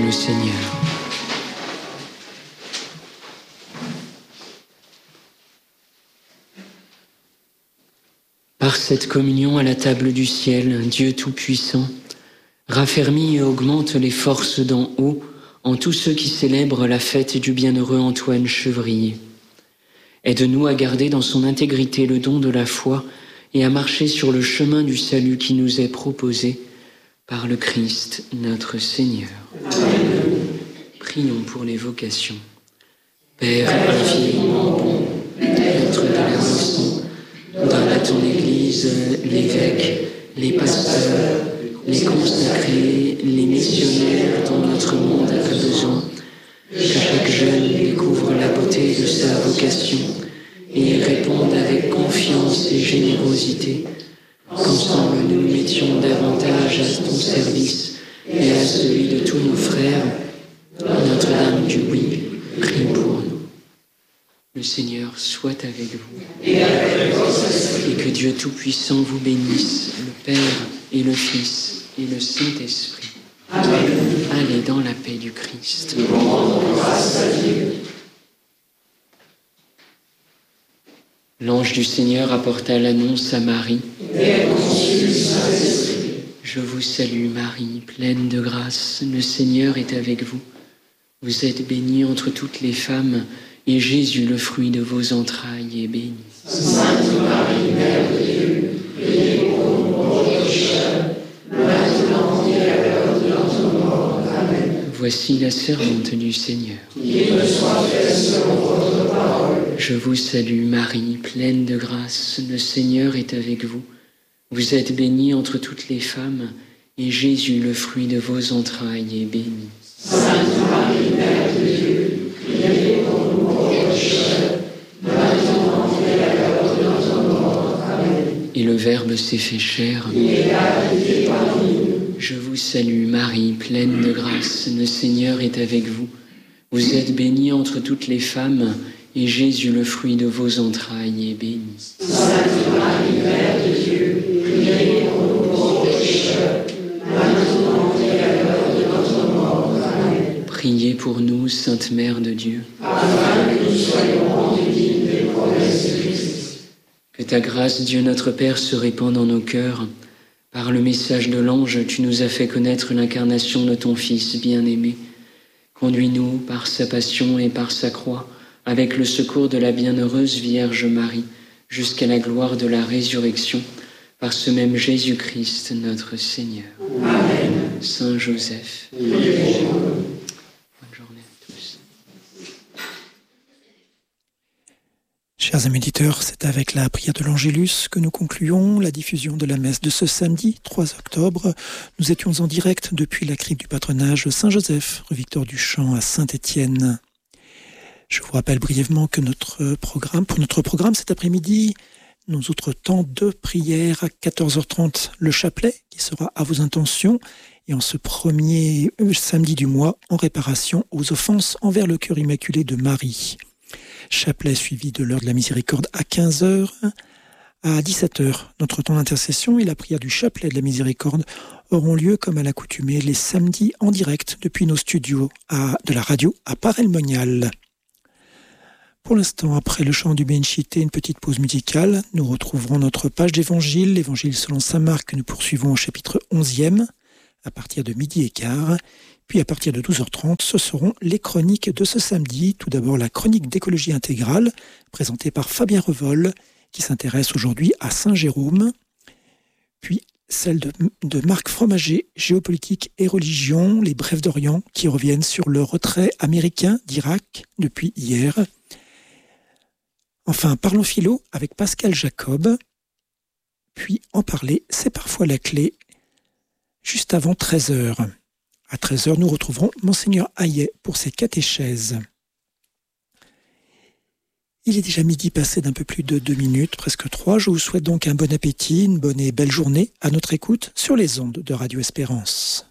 le Seigneur. Par cette communion à la table du ciel, Dieu Tout-Puissant raffermit et augmente les forces d'en haut en tous ceux qui célèbrent la fête du bienheureux Antoine Chevrier. Aide-nous à garder dans son intégrité le don de la foi et à marcher sur le chemin du salut qui nous est proposé par le Christ notre Seigneur. Amen. Prions pour les vocations. Père infiniment bon, Maître de la moisson, donne à ton Église l'évêque, les pasteurs, les consacrés, les missionnaires dont notre monde a besoin, que chaque jeune découvre la beauté de sa vocation et réponde avec confiance et générosité, qu'ensemble nous mettions davantage à ton service et à celui de tous nos frères. Notre-Dame du Oui, prie pour nous. Le Seigneur soit avec vous et que Dieu Tout-Puissant vous bénisse, le Père et le Fils et le Saint-Esprit. Amen. Allez dans la paix du Christ. Nous rendons grâce à Dieu. L'ange du Seigneur apporta l'annonce à Marie. Je vous salue Marie, pleine de grâce, le Seigneur est avec vous. Vous êtes bénie entre toutes les femmes, et Jésus, le fruit de vos entrailles, est béni. Sainte Marie, Mère de Dieu, priez pour nous pauvres pécheurs, maintenant et à l'heure de notre mort. Amen. Voici la servante du Seigneur. Qu'il me soit fait selon votre parole. Je vous salue Marie, pleine de grâce, le Seigneur est avec vous. Vous êtes bénie entre toutes les femmes, et Jésus, le fruit de vos entrailles, est béni. Sainte Marie, Mère de Dieu, priez pour nous pauvres pécheurs, maintenant et à l'heure de notre mort. Amen. Et le Verbe s'est fait chair. Il a habité parmi nous. Je vous salue Marie, pleine de grâce, le Seigneur est avec vous. Vous êtes bénie entre toutes les femmes, et Jésus, le fruit de vos entrailles, est béni. Sainte Marie, Mère de Dieu, priez pour nous pauvres pécheurs, maintenant et à l'heure de notre mort. Amen. Priez pour nous, Sainte Mère de Dieu, afin que nous soyons rendus dignes des promesses de Christ. Que ta grâce, Dieu notre Père, se répande dans nos cœurs. Par le message de l'ange, tu nous as fait connaître l'incarnation de ton Fils bien-aimé. Conduis-nous par sa passion et par sa croix, avec le secours de la bienheureuse Vierge Marie, jusqu'à la gloire de la résurrection, par ce même Jésus-Christ, notre Seigneur. Amen. Saint Joseph. Bonne journée à tous. Chers amis auditeurs, c'est avec la prière de l'Angélus que nous concluons la diffusion de la messe de ce samedi 3 octobre. Nous étions en direct depuis la crypte du patronage Saint-Joseph, rue Victor Duchamp à Saint-Étienne. Je vous rappelle brièvement que pour notre programme cet après-midi, nous autres temps de prière à 14h30, le chapelet qui sera à vos intentions et en ce premier samedi du mois en réparation aux offenses envers le cœur immaculé de Marie. Chapelet suivi de l'heure de la miséricorde à 15h. À 17h, notre temps d'intercession et la prière du chapelet de la miséricorde auront lieu comme à l'accoutumée les samedis en direct depuis nos studios de la radio à Paray-le-Monial. Pour l'instant, après le chant du Benchité, une petite pause musicale, nous retrouverons notre page d'évangile, l'évangile selon saint Marc que nous poursuivons au chapitre 11e, à partir de 12h15. Puis à partir de 12h30, ce seront les chroniques de ce samedi. Tout d'abord la chronique d'écologie intégrale, présentée par Fabien Revol, qui s'intéresse aujourd'hui à Saint-Jérôme. Puis celle de Marc Fromager, géopolitique et religion, les brèves d'Orient, qui reviennent sur le retrait américain d'Irak depuis hier. Enfin, parlons philo avec Pascal Jacob. Puis en parler, c'est parfois la clé, juste avant 13h. À 13h, nous retrouverons Monseigneur Hayet pour ses catéchèses. Il est déjà midi passé d'un peu plus de 2 minutes, presque 3. Je vous souhaite donc un bon appétit, une bonne et belle journée à notre écoute sur les ondes de Radio Espérance.